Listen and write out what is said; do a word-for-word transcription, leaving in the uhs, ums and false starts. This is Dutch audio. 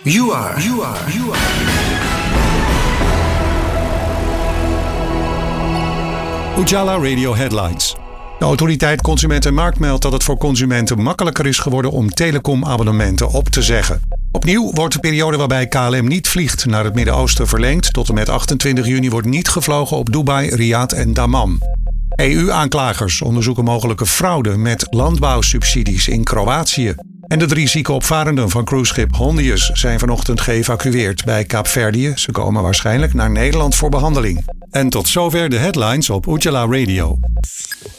You are, you are, you are. Ujala Radio Headlines. De autoriteit Consument en Markt meldt dat het voor consumenten makkelijker is geworden om telecomabonnementen op te zeggen. Opnieuw wordt de periode waarbij K L M niet vliegt naar het Midden-Oosten verlengd. Tot en met achtentwintig juni wordt niet gevlogen op Dubai, Riyadh en Dammam. E U-aanklagers onderzoeken mogelijke fraude met landbouwsubsidies in Kroatië. En de drie zieke opvarenden van cruiseschip Hondius zijn vanochtend geëvacueerd bij Kaapverdië. Ze komen waarschijnlijk naar Nederland voor behandeling. En tot zover de headlines op Ujala Radio.